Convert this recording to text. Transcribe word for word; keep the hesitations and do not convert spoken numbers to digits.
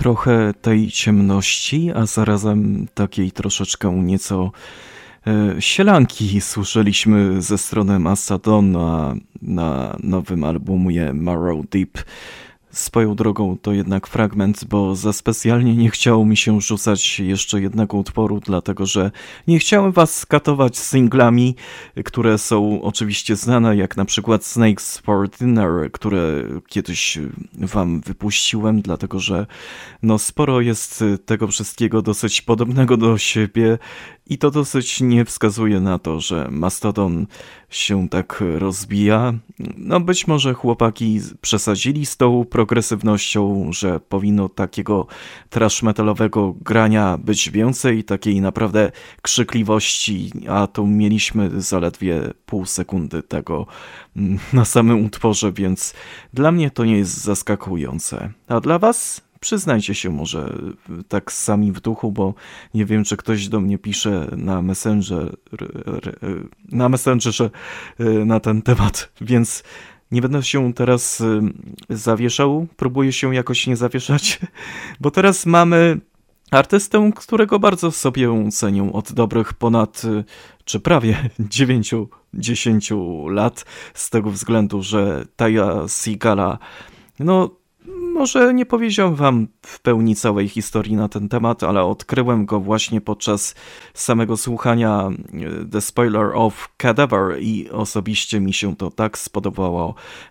trochę tej ciemności, a zarazem takiej troszeczkę nieco e, sielanki słyszeliśmy ze strony Mastodona na nowym albumie Marrow Deep. Swoją drogą to jednak fragment, bo za specjalnie nie chciało mi się rzucać jeszcze jednego utworu, dlatego że nie chciałem was skatować singlami, które są oczywiście znane, jak na przykład Snakes for Dinner, które kiedyś wam wypuściłem, dlatego że no sporo jest tego wszystkiego dosyć podobnego do siebie i to dosyć nie wskazuje na to, że Mastodon się tak rozbija. No być może chłopaki przesadzili z tą progresywnością, że powinno takiego thrash metalowego grania być więcej, takiej naprawdę krzykliwości, a tu mieliśmy zaledwie pół sekundy tego na samym utworze, więc dla mnie to nie jest zaskakujące. A dla was? Przyznajcie się może tak sami w duchu, bo nie wiem, czy ktoś do mnie pisze na Messenger, na Messengerze na ten temat, więc nie będę się teraz zawieszał, próbuję się jakoś nie zawieszać, bo teraz mamy artystę, którego bardzo sobie cenię od dobrych ponad, czy prawie dziewięciu, dziesięciu lat, z tego względu, że Taya Sigala, no może nie powiedziałem wam w pełni całej historii na ten temat, ale odkryłem go właśnie podczas samego słuchania The Spoiler of Cadaver i osobiście mi się to tak spodobało,